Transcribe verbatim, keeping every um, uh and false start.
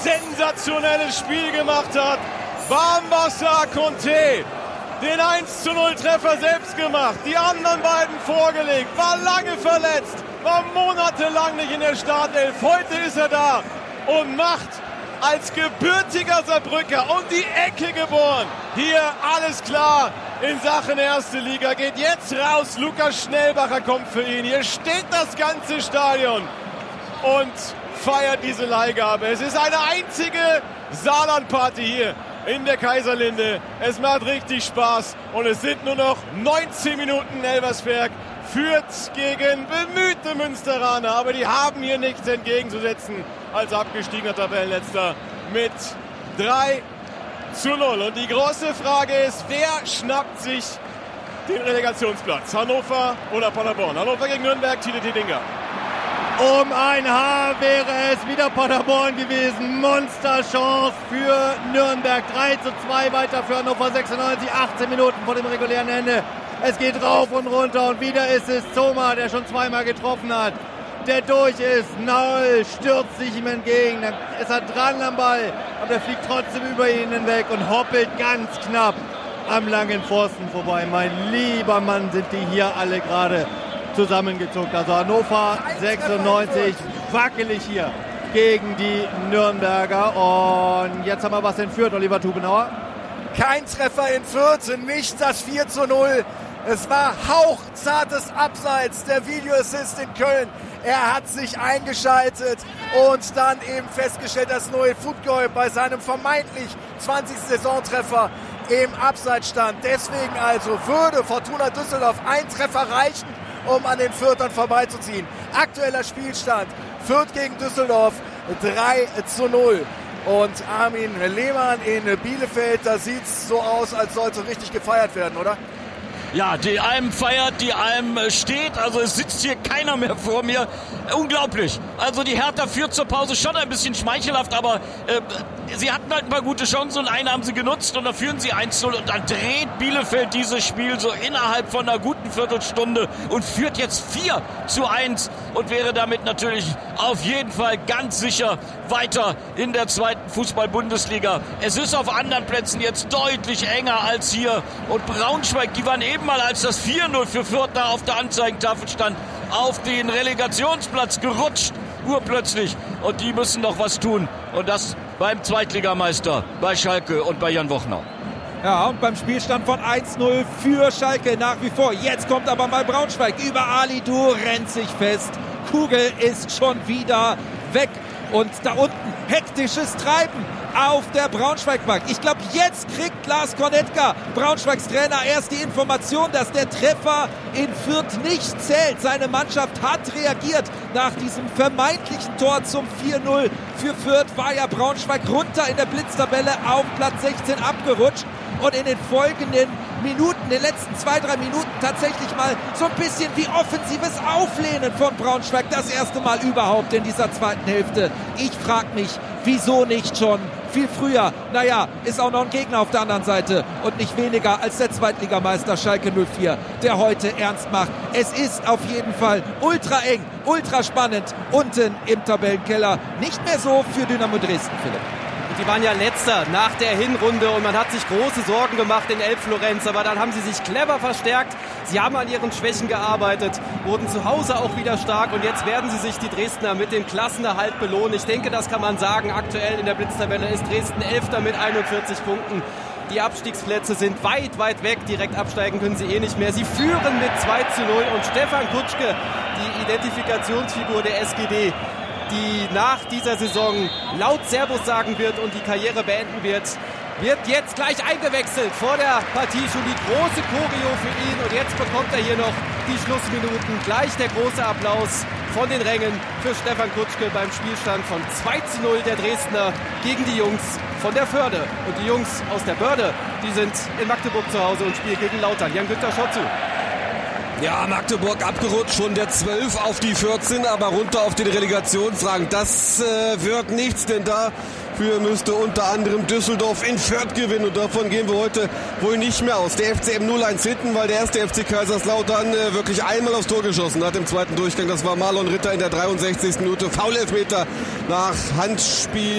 sensationelles Spiel gemacht hat. Bambassa Conte, den eins zu null Treffer selbst gemacht, die anderen beiden vorgelegt, war lange verletzt, war monatelang nicht in der Startelf. Heute ist er da und macht als gebürtiger Saarbrücker um die Ecke geboren. Hier alles klar in Sachen erste Liga. Geht jetzt raus. Lukas Schnellbacher kommt für ihn. Hier steht das ganze Stadion und feiert diese Leihgabe. Es ist eine einzige Saarland-Party hier in der Kaiserlinde. Es macht richtig Spaß und es sind nur noch neunzehn Minuten. Elversberg führt gegen bemühte Münsteraner, aber die haben hier nichts entgegenzusetzen als abgestiegener Tabellenletzter mit drei zu null. Und die große Frage ist, wer schnappt sich den Relegationsplatz? Hannover oder Paderborn? Hannover gegen Nürnberg, Tide Tidinger. Um ein Haar wäre es wieder Paderborn gewesen. Monsterchance für Nürnberg. drei zu zwei weiter für Hannover sechsundneunzig. achtzehn Minuten vor dem regulären Ende. Es geht rauf und runter und wieder ist es Zoma, der schon zweimal getroffen hat, der durch ist. Naul stürzt sich ihm entgegen. Dann ist er dran am Ball, aber er fliegt trotzdem über ihn hinweg und hoppelt ganz knapp am langen Pfosten vorbei. Mein lieber Mann, sind die hier alle gerade zusammengezuckt. Also Hannover sechsundneunzig, wackelig hier gegen die Nürnberger. Und jetzt haben wir was in Fürth, Oliver Tubenauer. Kein Treffer in Fürth, nicht das vier zu null. Es war hauchzartes Abseits, der Videoassist in Köln. Er hat sich eingeschaltet und dann eben festgestellt, dass Noel Futgoy bei seinem vermeintlich zwanzigsten Saisontreffer im Abseits stand. Deswegen also würde Fortuna Düsseldorf ein Treffer reichen, um an den Fürthern vorbeizuziehen. Aktueller Spielstand, Fürth gegen Düsseldorf, drei zu null. Und Armin Lehmann in Bielefeld, da sieht es so aus, als sollte richtig gefeiert werden, oder? Ja, die Alm feiert, die Alm steht, also es sitzt hier keiner mehr vor mir. Unglaublich. Also die Hertha führt zur Pause schon ein bisschen schmeichelhaft, aber äh, sie hatten halt ein paar gute Chancen und eine haben sie genutzt und dann führen sie eins zu null und dann dreht Bielefeld dieses Spiel so innerhalb von einer guten Viertelstunde und führt jetzt vier zu eins und wäre damit natürlich auf jeden Fall ganz sicher weiter in der zweiten Fußball-Bundesliga. Es ist auf anderen Plätzen jetzt deutlich enger als hier und Braunschweig, die waren eben mal, als das vier null für Fürth da auf der Anzeigentafel stand, auf den Relegationsplatz gerutscht, urplötzlich. Und die müssen noch was tun. Und das beim Zweitligameister, bei Schalke und bei Jan Wochner. Ja, und beim Spielstand von eins null für Schalke nach wie vor. Jetzt kommt aber mal Braunschweig über Ali Du, rennt sich fest. Kugel ist schon wieder weg. Und da unten hektisches Treiben auf der Braunschweig-Bank. Ich glaube, jetzt kriegt Lars Kornetka, Braunschweigs Trainer, erst die Information, dass der Treffer in Fürth nicht zählt. Seine Mannschaft hat reagiert. Nach diesem vermeintlichen Tor zum vier null für Fürth war ja Braunschweig runter in der Blitztabelle auf Platz sechzehn abgerutscht. Und in den folgenden Minuten, den letzten zwei, drei Minuten tatsächlich mal so ein bisschen wie offensives Auflehnen von Braunschweig. Das erste Mal überhaupt in dieser zweiten Hälfte. Ich frage mich, wieso nicht schon viel früher? Naja, ist auch noch ein Gegner auf der anderen Seite und nicht weniger als der Zweitligameister Schalke null vier, der heute ernst macht. Es ist auf jeden Fall ultra eng, ultra spannend unten im Tabellenkeller. Nicht mehr so für Dynamo Dresden, Philipp. Die waren ja letzter nach der Hinrunde und man hat sich große Sorgen gemacht in Elbflorenz, aber dann haben sie sich clever verstärkt. Sie haben an ihren Schwächen gearbeitet, wurden zu Hause auch wieder stark und jetzt werden sie sich, die Dresdner, mit dem Klassenerhalt belohnen. Ich denke, das kann man sagen. Aktuell in der Blitztabelle ist Dresden Elfter mit einundvierzig Punkten. Die Abstiegsplätze sind weit, weit weg. Direkt absteigen können sie eh nicht mehr. Sie führen mit zwei zu null und Stefan Kutschke, die Identifikationsfigur der S G D, die nach dieser Saison laut Servus sagen wird und die Karriere beenden wird, wird jetzt gleich eingewechselt vor der Partie. Schon die große Choreo für ihn und jetzt bekommt er hier noch die Schlussminuten. Gleich der große Applaus von den Rängen für Stefan Kutschke beim Spielstand von zwei zu null der Dresdner gegen die Jungs von der Förde. Und die Jungs aus der Börde, die sind in Magdeburg zu Hause und spielen gegen Lautern. Jan-Günther, schaut zu. Ja, Magdeburg abgerutscht von der zwölf auf die vierzehn, aber runter auf den Relegationsrang. Das äh, wird nichts, denn dafür müsste unter anderem Düsseldorf in Fürth gewinnen und davon gehen wir heute wohl nicht mehr aus. Der F C M null eins hinten, weil der erste F C Kaiserslautern äh, wirklich einmal aufs Tor geschossen hat im zweiten Durchgang. Das war Marlon Ritter in der dreiundsechzigsten Minute. Foul-Elfmeter nach Handspiel